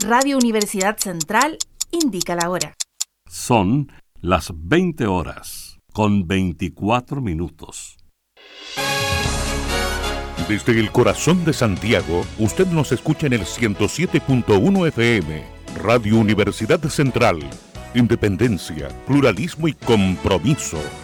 Radio Universidad Central indica la hora. Son las 20 horas con 24 minutos. Desde el corazón de Santiago, usted nos escucha en el 107.1 FM. Radio Universidad Central. Independencia, pluralismo y compromiso.